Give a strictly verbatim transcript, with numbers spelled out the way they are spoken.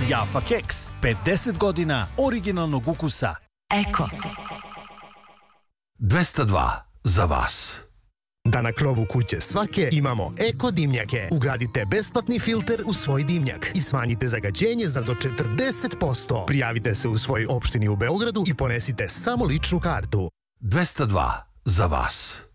Jaffa keks, pedeset godina originalnog ukusa. Eko. dvesta dva za vas. Da na krovu kuće svake imamo eko dimnjake. Ugradite besplatni filter u svoj dimnjak i smanjite zagađenje za do četrdeset posto. Prijavite se u svojoj opštini u Beogradu i ponesite samo ličnu kartu. dvesta dva za vas.